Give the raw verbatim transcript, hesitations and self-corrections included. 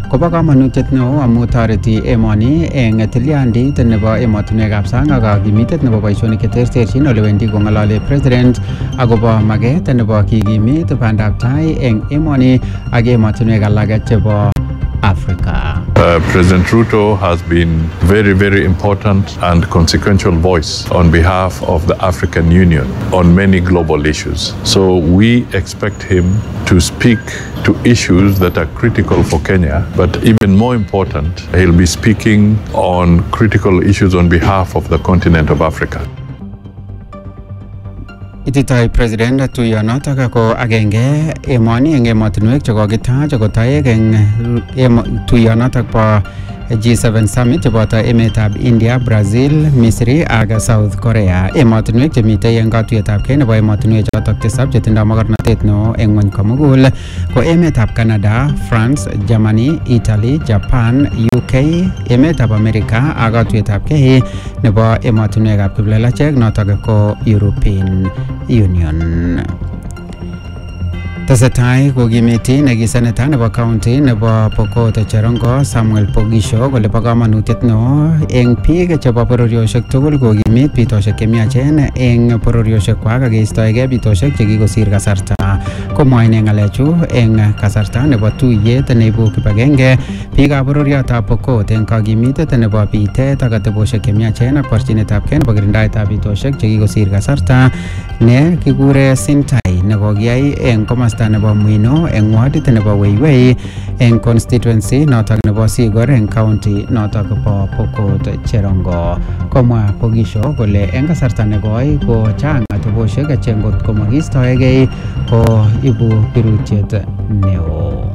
kobo kamanutiet neo amu toreti emoni eng tilyandit nebo emotinwekab sang ak kakimitet nebo boisionik cheterterchin ole wendi kong'alali president akobo maget nebo kikimit bandab tai eng emoni ak emotinwek alak chebo Africa. Uh, President Ruto has been very, very important and consequential voice on behalf of the African Union on many global issues. So we expect him to speak to issues that are critical for Kenya, but even more important, he'll be speaking on critical issues on behalf of the continent of Africa. Ititoi president tuyonotok ko agenge emoni eng emotinwek chekokitach kotoek eng tuyonotok bo G seven Summit cheboto emetab India, Brazil, Misri ak South Korea. Emotinwek chemitei eng katuyetab kei nebo emotinwek chotok tisab chetindoi mogornotet neo eng ng'ony komugul ko emetab Canada, France, Germany, Italy, Japan, U K, emetab America ak katuyetab kei nebo emotinwekab kiplelachek notok ko European Union. Tesetai kokimiti neki seneta nebo county nebo Pokot Cherongo Samuel Pogisho kole bo kamanutiet neo eng biik chebo bororioshek tugul kokimit bitoshek chemiachen eng bororioshek kwak ak keistoegei bitoshek chekikosir kasarta. Komwa ine ng'alechu eng kasarta nebo tuyet neibu kibagenge biikab bororiotab Pokot eng kakimitet nebo bitet ak ateboshek chemiachen ak borchinetab kei nebo kirindaetab bitoshek chekikosir kasarta ne kikure Sintai nekokiyai eng komasta nebo Mwino eng wadit nebo Weiwei eng constituency notok nebo Sigor eng county notok bo Pokot Cherongo. Komwa Pogisho kole eng kasarta nekoi ko chang ateboshek che ngot komakistoegei ko ibu birutiet neo.